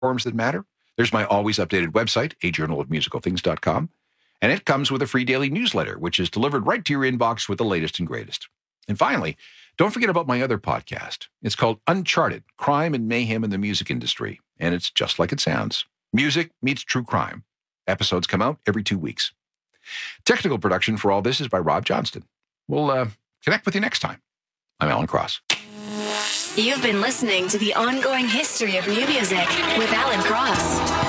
platforms that matter. There's my always updated website, ajournalofmusicalthings.com, and it comes with a free daily newsletter, which is delivered right to your inbox with the latest and greatest. And finally, don't forget about my other podcast. It's called Uncharted, Crime and Mayhem in the Music Industry, and it's just like it sounds. Music meets true crime. Episodes come out every 2 weeks. Technical production for all this is by Rob Johnston. We'll connect with you next time. I'm Alan Cross. You've been listening to The Ongoing History of New Music with Alan Cross.